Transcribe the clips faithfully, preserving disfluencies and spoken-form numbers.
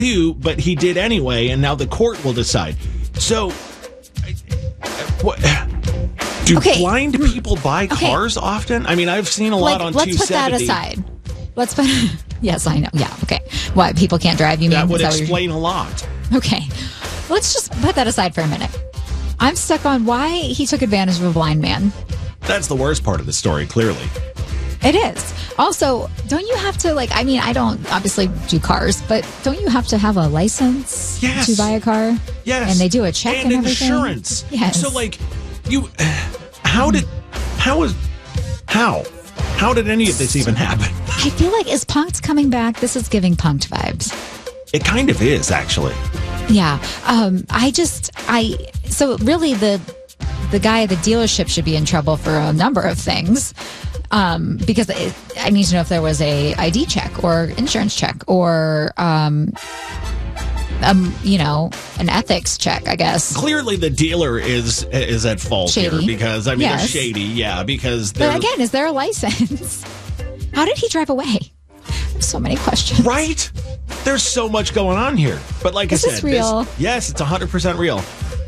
you, but he did anyway, and now the court will decide. So, what? Do okay. blind people buy cars okay. often? I mean, I've seen a like, lot on let's two seventy. Let's put that aside. Let's put... Yes, I know. Yeah, okay. What, people can't drive, you mean? That would that explain a lot. Okay. Let's just put that aside for a minute. I'm stuck on why he took advantage of a blind man. That's the worst part of the story, clearly. It is. Also, don't you have to, like, I mean, I don't obviously do cars, but don't you have to have a license yes. to buy a car? Yes. And they do a check and, and everything? insurance. Yes. So, like, you, how did, how is, how? How did any of this even happen? I feel like, is Punk'd coming back? This is giving Punk'd vibes. It kind of is, actually. Yeah. Um, I just, I, so really the, the guy at the dealership should be in trouble for a number of things. Um, because it, I need to know if there was a I D check or insurance check or, um, um, you know, an ethics check, I guess. Clearly the dealer is is at fault shady. here because, I mean, yes. they're shady. Yeah, because they're... But again, is there a license? How did he drive away? So many questions. Right? There's so much going on here. But like is I said... Is this real? This, yes, it's one hundred percent real.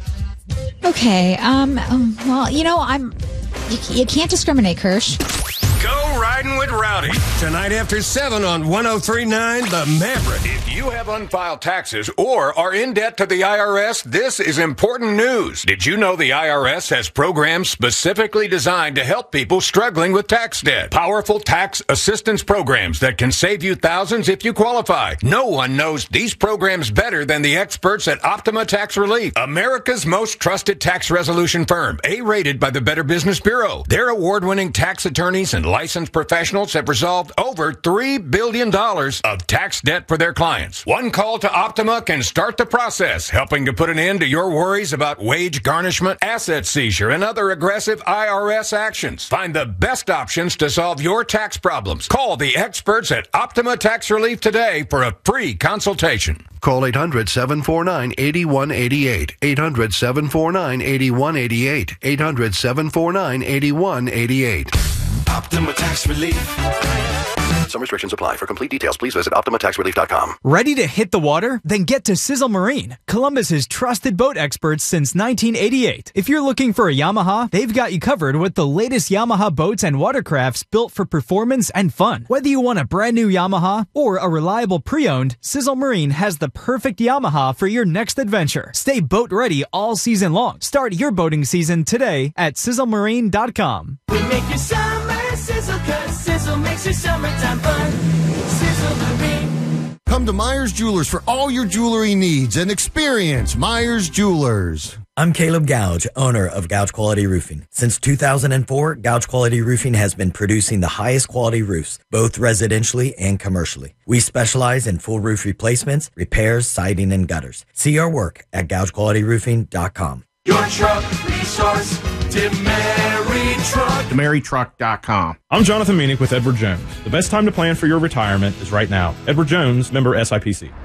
Okay. Um. Well, you know, I'm... You, you can't discriminate, Kirsch. Go riding with Rowdy. Tonight after seven on one oh three point nine The Maverick. If you have unfiled taxes or are in debt to the I R S, this is important news. Did you know the I R S has programs specifically designed to help people struggling with tax debt? Powerful tax assistance programs that can save you thousands if you qualify. No one knows these programs better than the experts at Optima Tax Relief, America's most trusted tax resolution firm, A-rated by the Better Business Bureau. Their award-winning tax attorneys and licensed professionals have resolved over three billion dollars of tax debt for their clients. One call to Optima can start the process, helping to put an end to your worries about wage garnishment, asset seizure, and other aggressive I R S actions. Find the best options to solve your tax problems. Call the experts at Optima Tax Relief today for a free consultation. Call eight hundred, seven four nine, eight one eight eight. eight hundred, seven four nine, eight one eight eight. eight hundred, seven four nine, eight one eight eight. Optima Tax Relief. Some restrictions apply. For complete details, please visit Optima Tax Relief dot com. Ready to hit the water? Then get to Sizzle Marine, Columbus's trusted boat experts since nineteen eighty-eight. If you're looking for a Yamaha, they've got you covered with the latest Yamaha boats and watercrafts built for performance and fun. Whether you want a brand new Yamaha or a reliable pre-owned, Sizzle Marine has the perfect Yamaha for your next adventure. Stay boat ready all season long. Start your boating season today at Sizzle Marine dot com. We make your summer sizzle, cause Sizzle makes your summertime fun. Sizzle Marine. Come to Myers Jewelers for all your jewelry needs and experience Myers Jewelers. I'm Caleb Gouge, owner of Gouge Quality Roofing. Since two thousand four, Gouge Quality Roofing has been producing the highest quality roofs, both residentially and commercially. We specialize in full roof replacements, repairs, siding, and gutters. See our work at Gouge Quality Roofing dot com. Your truck resource, DeMary Truck. DeMary Truck dot com. I'm Jonathan Meanick with Edward Jones. The best time to plan for your retirement is right now. Edward Jones, member S I P C.